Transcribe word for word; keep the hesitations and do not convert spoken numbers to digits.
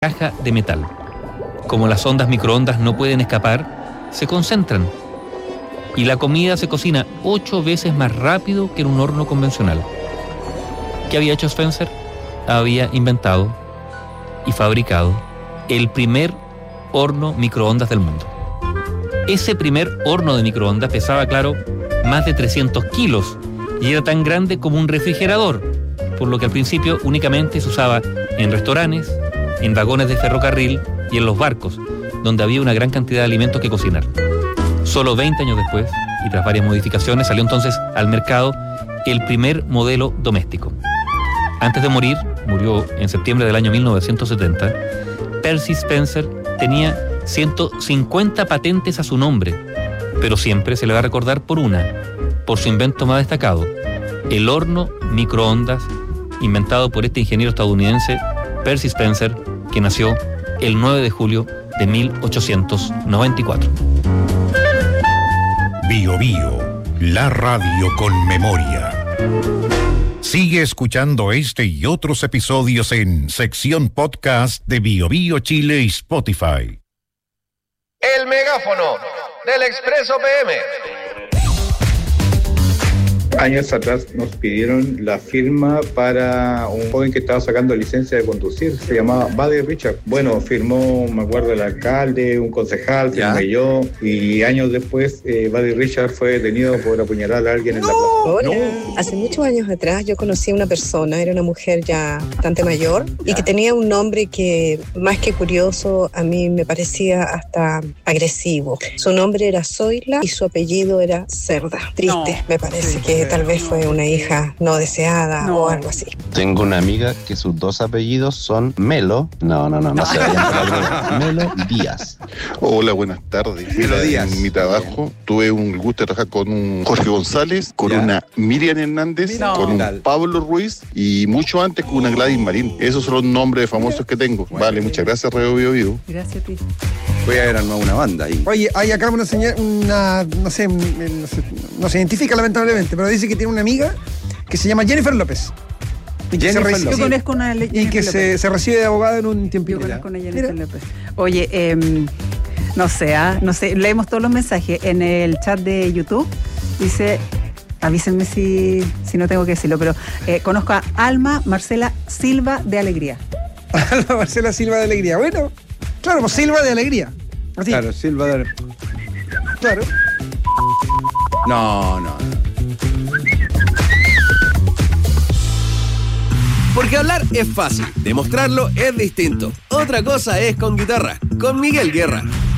caja de metal. Como las ondas microondas no pueden escapar, se concentran y la comida se cocina ocho veces más rápido que en un horno convencional. ¿Qué había hecho Spencer? Había inventado y fabricado el primer horno microondas del mundo. Ese primer horno de microondas pesaba, claro, más de trescientos kilos y era tan grande como un refrigerador, por lo que al principio únicamente se usaba en restaurantes, en vagones de ferrocarril y en los barcos, donde había una gran cantidad de alimentos que cocinar. Solo veinte años después, y tras varias modificaciones, salió entonces al mercado el primer modelo doméstico. Antes de morir, murió en septiembre del año mil novecientos setenta, Percy Spencer tenía ciento cincuenta patentes a su nombre, pero siempre se le va a recordar por una, por su invento más destacado, el horno microondas, inventado por este ingeniero estadounidense, Percy Spencer, que nació el nueve de julio de mil ochocientos noventa y cuatro. Bio Bio, la radio con memoria. Sigue escuchando este y otros episodios en sección podcast de Bio Bio Chile y Spotify. El megáfono del Expreso P M. Años atrás nos pidieron la firma para un joven que estaba sacando licencia de conducir, se llamaba Buddy Richard. Bueno, firmó, me acuerdo, el alcalde, un concejal, firmé yo, y años después eh, Buddy Richard fue detenido por apuñalar a alguien en no, la plaza. No. Hace muchos años atrás yo conocí a una persona, era una mujer ya bastante mayor, ya. Y que tenía un nombre que, más que curioso, a mí me parecía hasta agresivo. Su nombre era Zoila y su apellido era Cerda. Triste, no. Me parece sí. que tal vez fue una hija no deseada no. o algo así. Tengo una amiga que sus dos apellidos son Melo. No, no, no, no se vayan por la Melo Díaz. Hola, buenas tardes. Melo Díaz. En mi trabajo tuve un gusto de trabajar con un Jorge González, con ¿Ya? una Miriam Hernández, no. con un Pablo Ruiz y mucho antes con una Gladys Marín. Esos son los nombres famosos que tengo. Bueno, vale, muchas gracias, Radio Bio Bio. Gracias a ti. Voy a ver a una banda ahí. Oye, hay acá una señal, una, no sé, no sé, no se identifica lamentablemente, pero dice que tiene una amiga que se llama Jennifer López. Y que Jennifer se López. Yo conozco una le- Y que se, se recibe de abogada en un tiempito. Yo conozco una Jennifer Mira. López. Oye, eh, no sé, ¿ah? no sé, leemos todos los mensajes. En el chat de YouTube dice, avísenme si, si no tengo que decirlo, pero eh, conozco a Alma Marcela Silva de Alegría. Alma Marcela Silva de Alegría. Bueno, claro, pues Silva de Alegría. Así. Claro, Silva de Claro. No, no. Porque hablar es fácil, demostrarlo es distinto. Otra cosa es con guitarra, con Miguel Guerra.